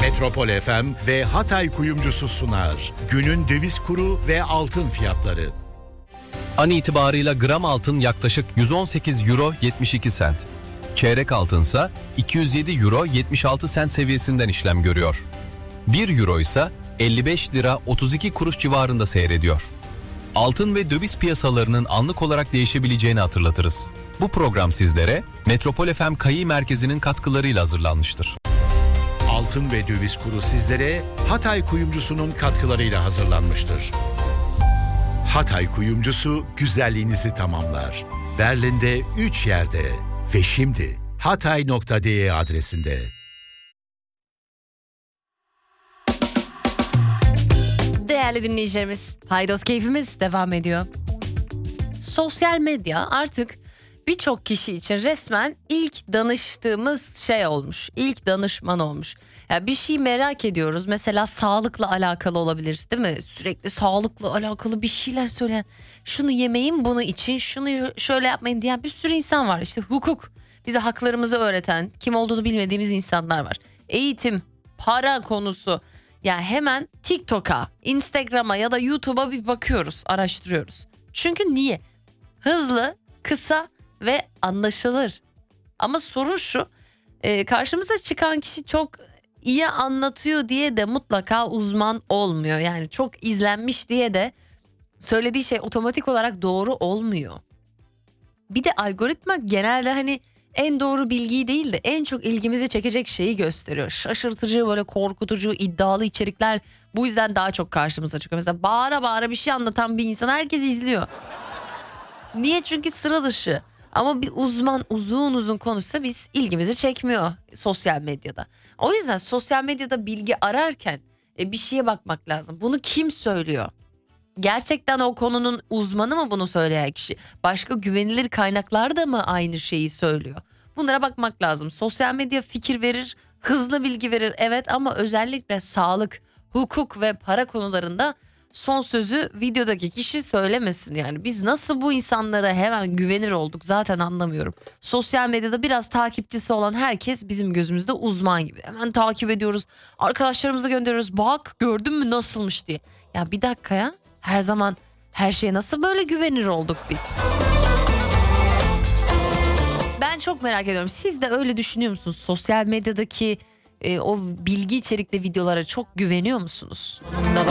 Metropol FM ve Hatay Kuyumcusu sunar. Günün döviz kuru ve altın fiyatları. An itibarıyla gram altın yaklaşık 118 euro 72 sent. Çeyrek altınsa 207 euro 76 sent seviyesinden işlem görüyor. 1 euro ise 55 lira 32 kuruş civarında seyrediyor. Altın ve döviz piyasalarının anlık olarak değişebileceğini hatırlatırız. Bu program sizlere Metropol FM Kayi Merkezi'nin katkılarıyla hazırlanmıştır. Altın ve döviz kuru sizlere Hatay Kuyumcusu'nun katkılarıyla hazırlanmıştır. Hatay Kuyumcusu güzelliğinizi tamamlar. Berlin'de 3 yerde ve şimdi hatay.de adresinde. Değerli dinleyicilerimiz, Haydos Keyfimiz devam ediyor. Sosyal medya artık birçok kişi için resmen ilk danıştığımız şey olmuş. İlk danışman olmuş. Yani bir şey merak ediyoruz. Mesela sağlıkla alakalı olabilir, değil mi? Sürekli sağlıkla alakalı bir şeyler söyleyen, şunu yemeyin, bunu için, şunu şöyle yapmayın diyen bir sürü insan var. İşte hukuk, bize haklarımızı öğreten, kim olduğunu bilmediğimiz insanlar var. Eğitim, para konusu. Ya hemen TikTok'a, Instagram'a ya da YouTube'a bir bakıyoruz, araştırıyoruz. Çünkü niye? Hızlı, kısa ve anlaşılır. Ama sorun şu, karşımıza çıkan kişi çok iyi anlatıyor diye de mutlaka uzman olmuyor. Yani çok izlenmiş diye de söylediği şey otomatik olarak doğru olmuyor. Bir de algoritma genelde hani en doğru bilgiyi değil de en çok ilgimizi çekecek şeyi gösteriyor. Şaşırtıcı, böyle korkutucu, iddialı içerikler bu yüzden daha çok karşımıza çıkıyor. Mesela bağıra bağıra bir şey anlatan bir insan herkes izliyor. Niye? Çünkü sıra dışı. Ama bir uzman uzun uzun konuşsa biz ilgimizi çekmiyor sosyal medyada. O yüzden sosyal medyada bilgi ararken bir şeye bakmak lazım. Bunu kim söylüyor? Gerçekten o konunun uzmanı mı bunu söyleyen kişi? Başka güvenilir kaynaklar da mı aynı şeyi söylüyor? Bunlara bakmak lazım. Sosyal medya fikir verir, hızlı bilgi verir, evet, ama özellikle sağlık, hukuk ve para konularında son sözü videodaki kişi söylemesin. Yani biz nasıl bu insanlara hemen güvenir olduk zaten anlamıyorum. Sosyal medyada biraz takipçisi olan herkes bizim gözümüzde uzman gibi. Hemen takip ediyoruz, arkadaşlarımıza gönderiyoruz, bak gördün mü nasılmış diye. Ya bir dakika ya, her zaman her şeye nasıl böyle güvenir olduk biz? Ben çok merak ediyorum, siz de öyle düşünüyor musunuz? Sosyal medyadaki o bilgi içerikli videolara çok güveniyor musunuz?